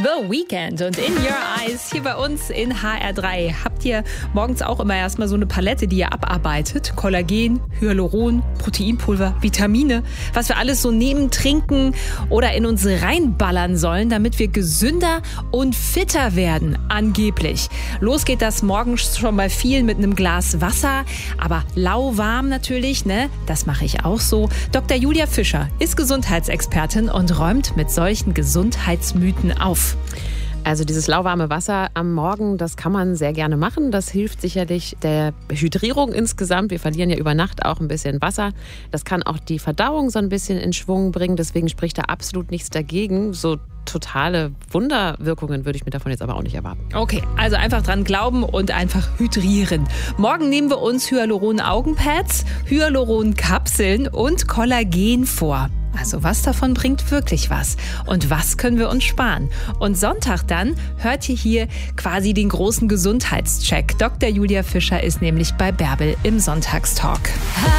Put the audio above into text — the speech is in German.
The Weeknd und In Your Eyes hier bei uns in HR3. Habt ihr morgens auch immer erstmal so eine Palette, die ihr abarbeitet? Kollagen, Hyaluron, Proteinpulver, Vitamine, was wir alles so nehmen, trinken oder in uns reinballern sollen, damit wir gesünder und fitter werden, angeblich. Los geht das morgens schon bei vielen mit einem Glas Wasser, aber lauwarm natürlich, ne? Das mache ich auch so. Dr. Julia Fischer ist Gesundheitsexpertin und räumt mit solchen Gesundheitsmythen auf. Also dieses lauwarme Wasser am Morgen, das kann man sehr gerne machen. Das hilft sicherlich der Hydrierung insgesamt. Wir verlieren ja über Nacht auch ein bisschen Wasser. Das kann auch die Verdauung so ein bisschen in Schwung bringen. Deswegen spricht da absolut nichts dagegen. So totale Wunderwirkungen würde ich mir davon jetzt aber auch nicht erwarten. Okay, also einfach dran glauben und einfach hydrieren. Morgen nehmen wir uns Hyaluron-Augenpads, Hyaluron-Kapseln und Kollagen vor. Also was davon bringt wirklich was? Und was können wir uns sparen? Und Sonntag dann hört ihr hier quasi den großen Gesundheitscheck. Dr. Julia Fischer ist nämlich bei Bärbel im Sonntagstalk.